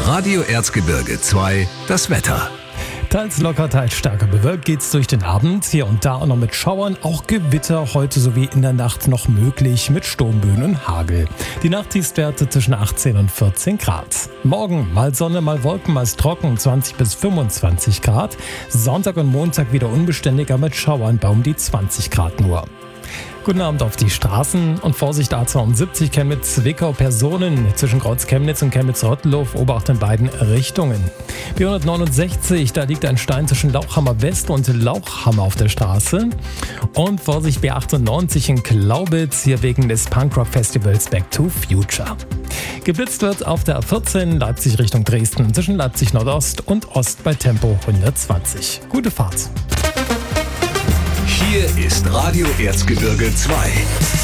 Radio Erzgebirge 2, das Wetter. Teils locker, teils stärker bewölkt geht's durch den Abend. Hier und da auch noch mit Schauern, auch Gewitter heute sowie in der Nacht noch möglich mit Sturmböen und Hagel. Die Nachttiefstwerte zwischen 18 und 14 Grad. Morgen mal Sonne, mal Wolken, meist trocken, 20 bis 25 Grad. Sonntag und Montag wieder unbeständiger mit Schauern bei um die 20 Grad nur. Guten Abend auf die Straßen und Vorsicht A72 Chemnitz-Zwickau Personen zwischen Kreuz-Chemnitz und Chemnitz-Rottenloh, Obacht in beiden Richtungen. B169, da liegt ein Stein zwischen Lauchhammer West und Lauchhammer auf der Straße. Und Vorsicht B98 in Glaubitz, hier wegen des Punkrock-Festivals Back to Future. Geblitzt wird auf der A14 Leipzig Richtung Dresden zwischen Leipzig Nordost und Ost bei Tempo 120. Gute Fahrt. Hier ist Radio Erzgebirge 2.